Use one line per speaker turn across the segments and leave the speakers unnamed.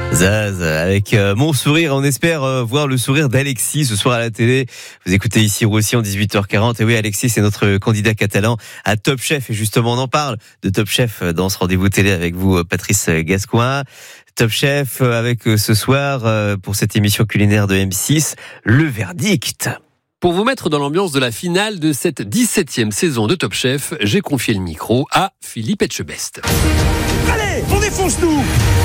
Zaz, avec mon sourire, on espère voir le sourire d'Alexis ce soir à la télé. Vous écoutez ici Roussi en 18h40. Et oui, Alexis, c'est notre candidat catalan à Top Chef. Et justement, on en parle de Top Chef dans ce rendez-vous télé avec vous, Patrice Gascoin. Top Chef avec ce soir, pour cette émission culinaire de M6, le verdict.
Pour vous mettre dans l'ambiance de la finale de cette 17e saison de Top Chef, j'ai confié le micro à Philippe Etchebest.
Allez, on défonce tout!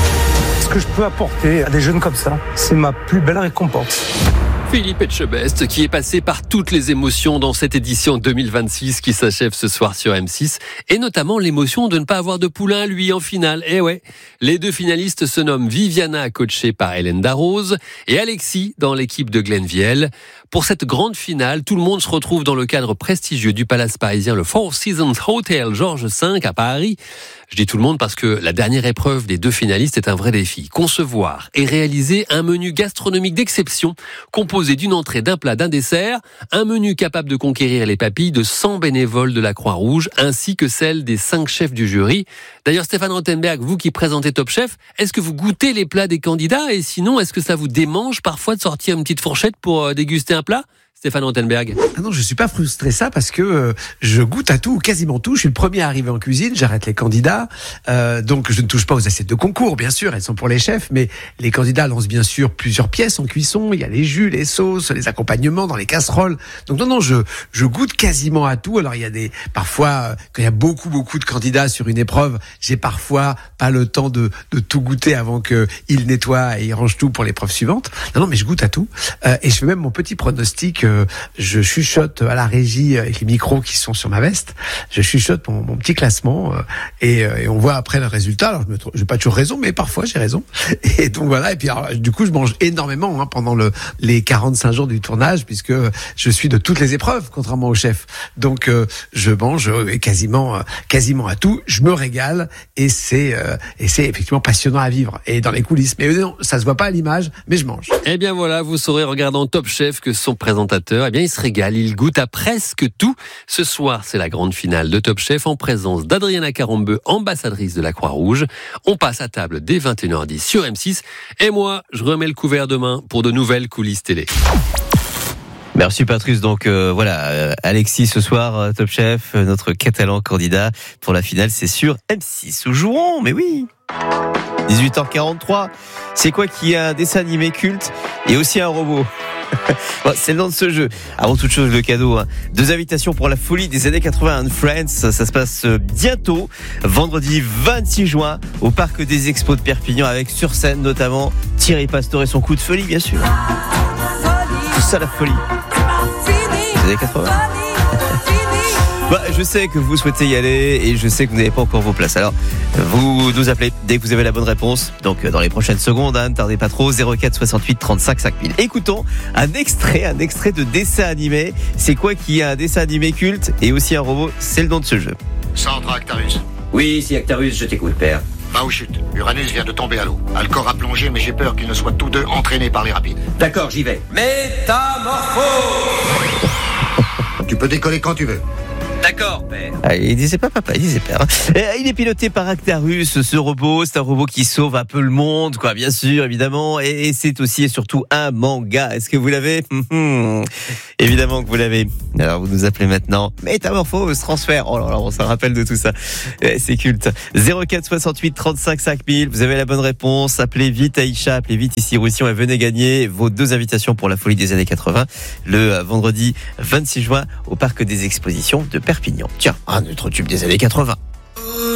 Ce que je peux apporter à des jeunes comme ça, c'est ma plus belle récompense.
Philippe Etchebest, qui est passé par toutes les émotions dans cette édition 2026 qui s'achève ce soir sur M6, et notamment l'émotion de ne pas avoir de poulain, lui, en finale. Eh ouais, les deux finalistes se nomment Viviana, coachée par Hélène Darroze, et Alexis, dans l'équipe de Glenn Viel. Pour cette grande finale, tout le monde se retrouve dans le cadre prestigieux du palace parisien, le Four Seasons Hotel Georges V à Paris. Je dis tout le monde parce que la dernière épreuve des deux finalistes est un vrai défi. Concevoir et réaliser un menu gastronomique d'exception, composé d'une entrée, d'un plat, d'un dessert, un menu capable de conquérir les papilles de 100 bénévoles de la Croix-Rouge, ainsi que celles des 5 chefs du jury. D'ailleurs, Stéphane Rothenberg, vous qui présentez Top Chef, est-ce que vous goûtez les plats des candidats? Et sinon, est-ce que ça vous démange parfois de sortir une petite fourchette pour déguster un plat? Stéphane Rothenberg.
Ah non, je suis pas frustré ça parce que je goûte à tout, quasiment tout. Je suis le premier à arriver en cuisine, j'arrête les candidats. Donc je ne touche pas aux assiettes de concours, bien sûr, elles sont pour les chefs, mais les candidats lancent bien sûr plusieurs pièces en cuisson. Il y a les jus, les sauces, les accompagnements dans les casseroles. Donc non, je goûte quasiment à tout. Alors il y a parfois, quand il y a beaucoup de candidats sur une épreuve, j'ai parfois pas le temps de tout goûter avant qu'ils nettoient et ils rangent tout pour l'épreuve suivante. Non, mais je goûte à tout. Et je fais même mon petit pronostic. Je chuchote à la régie avec les micros qui sont sur ma veste. Je chuchote mon petit classement et on voit après le résultat. Alors j'ai pas toujours raison, mais parfois j'ai raison. Et donc voilà. Et puis alors, du coup, je mange énormément pendant les 45 jours du tournage, puisque je suis de toutes les épreuves, contrairement au chef. Donc je mange quasiment à tout. Je me régale et c'est effectivement passionnant à vivre. Et dans les coulisses, mais non, ça se voit pas à l'image, mais je mange.
Eh bien voilà, vous saurez regardant Top Chef que son présentateur, eh bien, il se régale, il goûte à presque tout. Ce soir, c'est la grande finale de Top Chef en présence d'Adriana Carambeu, ambassadrice de la Croix-Rouge. On passe à table dès 21h10 sur M6. Et moi, je remets le couvert demain pour de nouvelles coulisses télé.
Merci Patrice. Donc voilà, Alexis ce soir, Top Chef, notre catalan candidat pour la finale, c'est sur M6. Nous jouons, mais oui. 18h43. C'est quoi qui a un dessin animé culte et aussi un robot? Bon, c'est le nom de ce jeu. Avant toute chose, le cadeau, 2 invitations pour la folie des années 80 and Friends. Ça se passe bientôt, vendredi 26 juin, au Parc des Expos de Perpignan, avec sur scène notamment Thierry Pastor et son coup de folie, bien sûr. Tout ça, la folie des années 80. Je sais que vous souhaitez y aller et je sais que vous n'avez pas encore vos places. Alors, vous nous appelez dès que vous avez la bonne réponse. Donc, dans les prochaines secondes, ne tardez pas trop. 04 68 35 5000. Écoutons un extrait de dessin animé. C'est quoi qui a un dessin animé culte et aussi un robot? C'est le nom de ce jeu.
Centre Actarus.
Oui, ici Actarus, je t'écoute, père.
Va aux chutes. Uranus vient de tomber à l'eau. Alcor a plongé, mais j'ai peur qu'ils ne soient tous deux entraînés par les rapides.
D'accord, j'y vais. Métamorphose.
Tu peux décoller quand tu veux.
D'accord, père.
Il disait pas papa, il disait père. Il est piloté par Actarus, ce robot. C'est un robot qui sauve un peu le monde, quoi, bien sûr, évidemment. Et c'est aussi et surtout un manga. Est-ce que vous l'avez? Évidemment que vous l'avez. Alors vous nous appelez maintenant. Métamorphose, transfert. Oh là là, on s'en rappelle de tout ça. C'est culte. 04 68 35 5000. Vous avez la bonne réponse. Appelez vite Aïcha, appelez vite ici Roussillon et venez gagner vos 2 invitations pour la folie des années 80. Le vendredi 26 juin au Parc des Expositions de Perpignan. Tiens, un autre tube des années 80.